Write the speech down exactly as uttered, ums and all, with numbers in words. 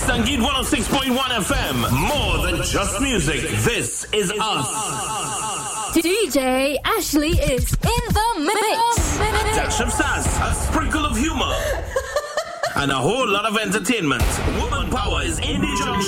Sangeet one oh six point one F M. More than just music. This is us. D J Ashley is in the mix. A dash of sass, a sprinkle of humor, and a whole lot of entertainment. Woman power is in the jungle.